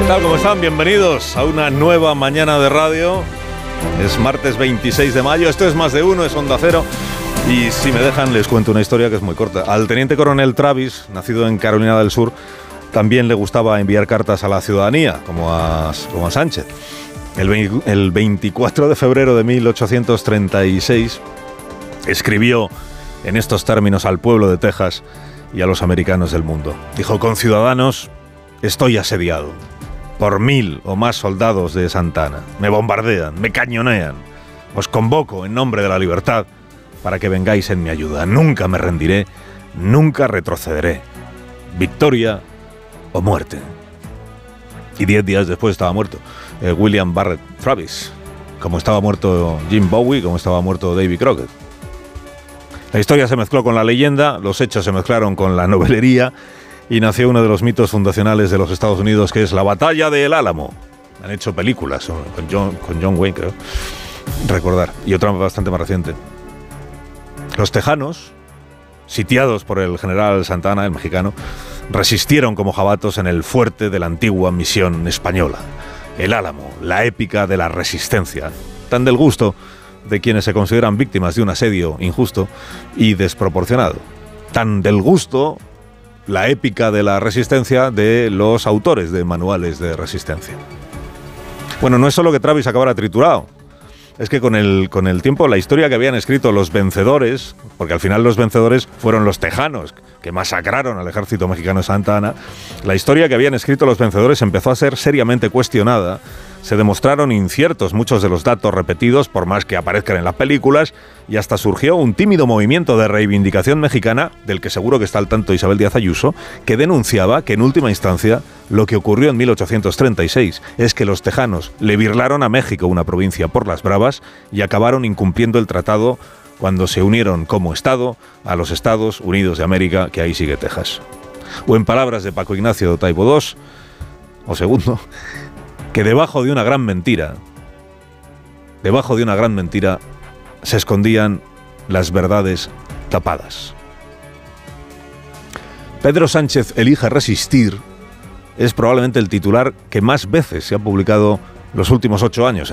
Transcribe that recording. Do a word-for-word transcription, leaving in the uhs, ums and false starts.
¿Qué tal? ¿Cómo están? Bienvenidos a una nueva mañana de radio. Es martes veintiséis de mayo. Esto es Más de Uno, es Onda Cero. Y si me dejan, les cuento una historia que es muy corta. Al teniente coronel Travis, nacido en Carolina del Sur, también le gustaba enviar cartas a la ciudadanía, como a, como a Sánchez. El, el veinticuatro de febrero de mil ochocientos treinta y seis escribió en estos términos al pueblo de Texas y a los americanos del mundo. Dijo: conciudadanos, estoy asediado por mil o más soldados de Santa Anna. Me bombardean, me cañonean. Os convoco en nombre de la libertad para que vengáis en mi ayuda. Nunca me rendiré, nunca retrocederé. Victoria o muerte. Y diez días después estaba muerto eh, William Barrett Travis, como estaba muerto Jim Bowie, como estaba muerto Davy Crockett. La historia se mezcló con la leyenda, los hechos se mezclaron con la novelería y nació uno de los mitos fundacionales de los Estados Unidos, que es la Batalla del Álamo. Han hecho películas con John, con John Wayne, creo recordar, y otra bastante más reciente. Los tejanos, sitiados por el general Santa Anna, el mexicano, resistieron como jabatos en el fuerte de la antigua misión española, el Álamo, la épica de la resistencia, tan del gusto de quienes se consideran víctimas de un asedio injusto y desproporcionado, tan del gusto la épica de la resistencia de los autores de manuales de resistencia. Bueno, no es solo que Travis acabara triturado, es que con el, con el tiempo la historia que habían escrito los vencedores, porque al final los vencedores fueron los tejanos que masacraron al ejército mexicano de Santa Anna, la historia que habían escrito los vencedores empezó a ser seriamente cuestionada. Se demostraron inciertos muchos de los datos repetidos, por más que aparezcan en las películas, y hasta surgió un tímido movimiento de reivindicación mexicana, del que seguro que está al tanto Isabel Díaz Ayuso, que denunciaba que en última instancia lo que ocurrió en mil ochocientos treinta y seis es que los tejanos le birlaron a México una provincia por las bravas y acabaron incumpliendo el tratado cuando se unieron como Estado a los Estados Unidos de América, que ahí sigue Texas. O en palabras de Paco Ignacio Taibo segundo, o segundo, que debajo de una gran mentira, debajo de una gran mentira, se escondían las verdades tapadas. Pedro Sánchez elige resistir es probablemente el titular que más veces se ha publicado los últimos ocho años